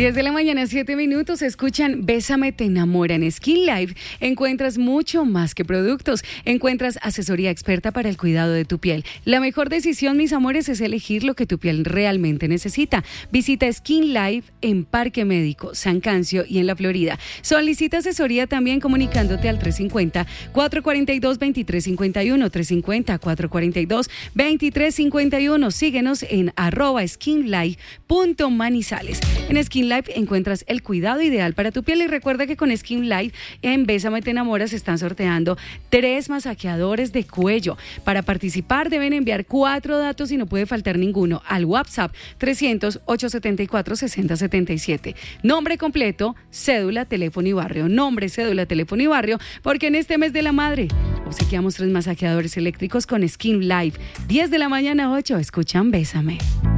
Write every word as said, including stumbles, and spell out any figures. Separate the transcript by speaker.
Speaker 1: diez de la mañana, siete minutos, escuchan Bésame te enamora. En Skin Life encuentras mucho más que productos, encuentras asesoría experta para el cuidado de tu piel. La mejor decisión, mis amores, es elegir lo que tu piel realmente necesita. Visita Skin Life en Parque Médico, San Cancio y en La Florida. Solicita asesoría también comunicándote al tres cinco cero, cuatro cuatro dos, dos tres cinco uno, tres cinco cero, cuatro cuatro dos, dos tres cinco uno. Síguenos en arroba skinlife.manizales. En Skin Life encuentras el cuidado ideal para tu piel y recuerda que con Skin Life en Bésame te enamoras están sorteando tres masajeadores de cuello. Para participar deben enviar cuatro datos y no puede faltar ninguno al WhatsApp trescientos, ochocientos setenta y cuatro, sesenta setenta y siete. Nombre completo, cédula, teléfono y barrio. Nombre, cédula, teléfono y barrio, porque en este mes de la madre obsequiamos tres masajeadores eléctricos con Skin Life. diez de la mañana, ocho. Escuchan Bésame.